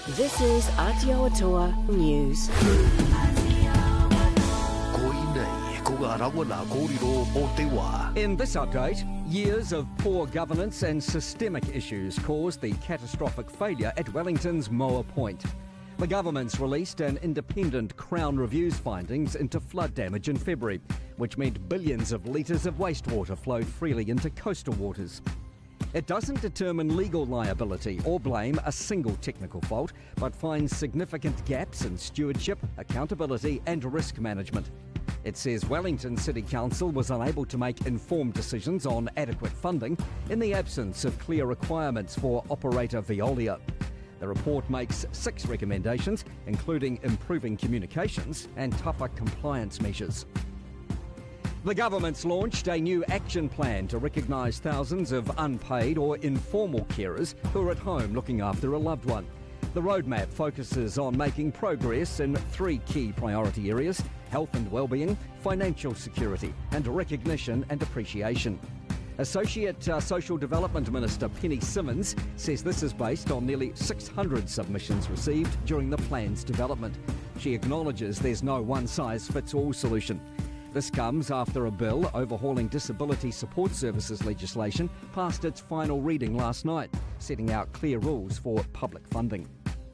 This is Aotearoa News. In this update, years of poor governance and systemic issues caused the catastrophic failure at Wellington's Moa Point. The government's released an independent Crown Review's findings into flood damage in February, which meant billions of litres of wastewater flowed freely into coastal waters. It doesn't determine legal liability or blame a single technical fault, but finds significant gaps in stewardship, accountability and risk management. It says Wellington City Council was unable to make informed decisions on adequate funding in the absence of clear requirements for operator Veolia. The report makes 6 recommendations, including improving communications and tougher compliance measures. The government's launched a new action plan to recognise thousands of unpaid or informal carers who are at home looking after a loved one. The roadmap focuses on making progress in 3 key priority areas: health and wellbeing, financial security, and recognition and appreciation. Associate Social Development Minister Penny Simmonds says this is based on nearly 600 submissions received during the plan's development. She acknowledges there's no one-size-fits-all solution. This comes after a bill overhauling disability support services legislation passed its final reading last night, setting out clear rules for public funding.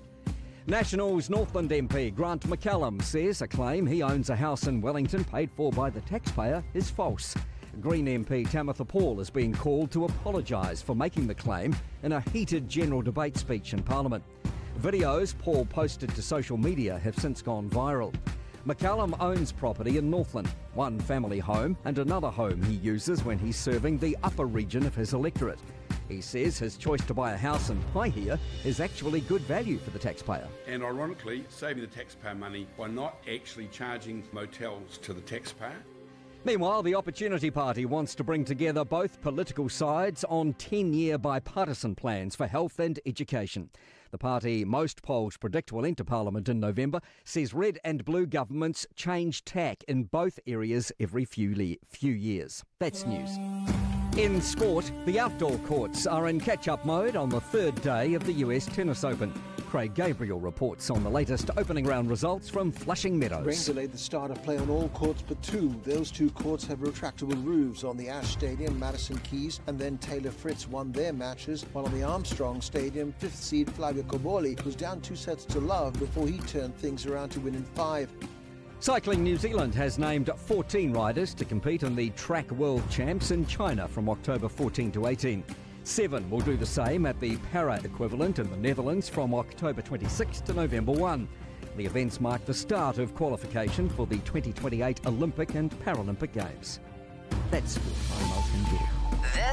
Nationals Northland MP Grant McCallum says a claim he owns a house in Wellington paid for by the taxpayer is false. Green MP Tamitha Paul is being called to apologise for making the claim in a heated general debate speech in Parliament. Videos Paul posted to social media have since gone viral. McCallum owns property in Northland, one family home and another home he uses when he's serving the upper region of his electorate. He says his choice to buy a house in Paihia is actually good value for the taxpayer. And ironically, saving the taxpayer money by not actually charging motels to the taxpayer. Meanwhile, the Opportunity Party wants to bring together both political sides on 10-year bipartisan plans for health and education. The party most polls predict will enter Parliament in November says red and blue governments change tack in both areas every few years. That's news. In sport, the outdoor courts are in catch-up mode on the 3rd day of the US Tennis Open. Craig Gabriel reports on the latest opening round results from Flushing Meadows. Rain delayed the start of play on all courts but 2. Those 2 courts have retractable roofs. On the Ash Stadium, Madison Keys and then Taylor Fritz won their matches, while on the Armstrong Stadium, 5th seed Flavio Cobolli was down 2 sets to love before he turned things around to win in 5. Cycling New Zealand has named 14 riders to compete in the Track World Champs in China from October 14 to 18. 7 will do the same at the para equivalent in the Netherlands from October 26 to November 1. The events mark the start of qualification for the 2028 Olympic and Paralympic Games. That's Sport. I'm Malcolm Gill.